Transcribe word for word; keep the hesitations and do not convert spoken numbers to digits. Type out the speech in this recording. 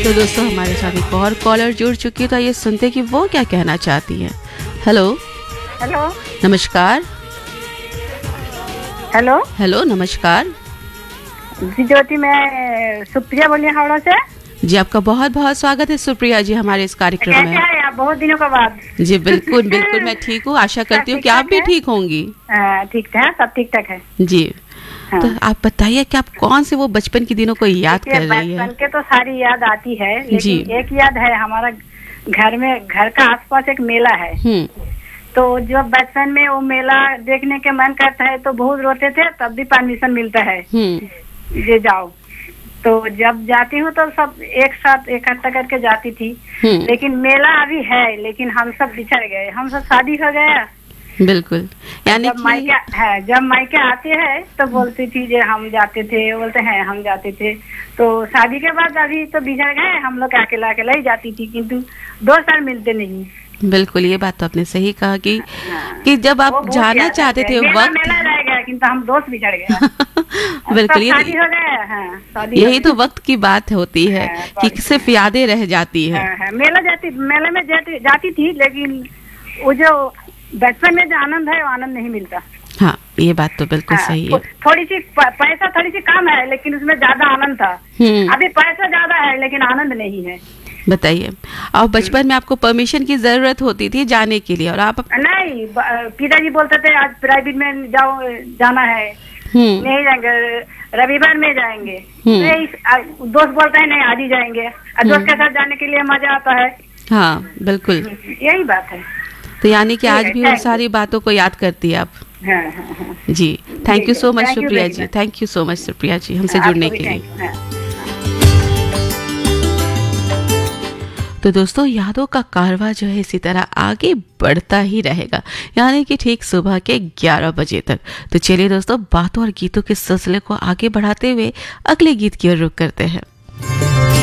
तो दोस्तों हमारे साथ एक और कॉलर जुड़ चुकी है, तो ये सुनते कि वो क्या कहना चाहती है। हेलो हेलो नमस्कार। हेलो हेलो नमस्कार जी ज्योति, मैं सुप्रिया बोली हावड़ा से। जी आपका बहुत बहुत स्वागत है सुप्रिया जी हमारे इस कार्यक्रम कैसे में। हैं आप? बहुत दिनों के बाद। जी बिल्कुल बिल्कुल, मैं ठीक हूँ, आशा करती हूँ कि आप भी ठीक होंगी। हाँ, ठीक है, सब ठीक ठाक है जी हाँ। तो आप बताइए कि आप कौन से वो बचपन के दिनों को याद कर रही है। बचपन के तो सारी याद आती है, जी। लेकिन एक याद है, हमारा घर में घर का आसपास एक मेला है। हम्म तो जब बचपन में वो मेला देखने के मन करता है तो बहुत रोते थे, तब भी परमिशन मिलता है हम्म ये जाओ। तो जब जाती हूँ तो सब एक साथ इकट्ठा करके जाती थी। हम्म लेकिन मेला अभी है, लेकिन हम सब बिछड़ गए, हम सब शादी हो गया। बिल्कुल, यानी जब कि मायके है जब मायके आते हैं तो बोलती थी जे हम जाते थे, बोलते हैं हम जाते थे। तो शादी के बाद अभी तो बिछड़ गए, हम लोग अकेला अकेला ही जाती थी, किंतु दो साल मिलते नहीं। बिल्कुल, ये बात तो आपने सही कहा कि हाँ। कि जब वो आप बहुत जाना याद चाहते आते थे हैं। मेला वक्त मेला रह गया, किंतु हम दोस्त बिछड़ गए। बिल्कुल, ये शादी हो गया। हाँ, शादी यही हो तो वक्त की बात होती है हाँ, कि सिर्फ यादें रह जाती है। हाँ, हाँ, मेला जाती मेले में जाती जाती थी, लेकिन वो जो बचपन में जो आनंद है वो आनंद नहीं मिलता। हाँ, ये बात तो बिल्कुल हाँ, सही है। थोड़ी सी प- पैसा थोड़ी सी कम है, लेकिन उसमें ज्यादा आनंद था। हम्म अभी पैसा ज्यादा है, लेकिन आनंद नहीं है। बताइए, और बचपन में आपको परमिशन की जरूरत होती थी जाने के लिए, और आप नहीं, ब- पिताजी बोलते थे आज प्राइवेट में जाओ, जाना है, हम्म नहीं जाएंगे, रविवार में जाएंगे। हम्म। नहीं, आ- दोस्त बोलते हैं नहीं आज ही जाएंगे, और दोस्त के साथ जाने के लिए मजा आता है। हाँ बिल्कुल, यही बात है। तो यानी कि ठीक आज है, भी उन thank you। सारी बातों को याद करती है आप। हाँ, हाँ, हाँ। जी thank you so much Thank you Supriya very ji, much। Thank you so much Supriya जी हमसे आपको जुड़ने भी के लिए। thank you। हाँ। तो दोस्तों यादों का कारवां जो है इसी तरह आगे बढ़ता ही रहेगा, यानी कि ठीक सुबह के ग्यारह बजे तक। तो चलिए दोस्तों, बातों और गीतों के सिलसिले को आगे बढ़ाते हुए अगले गीत की ओर रुख करते हैं।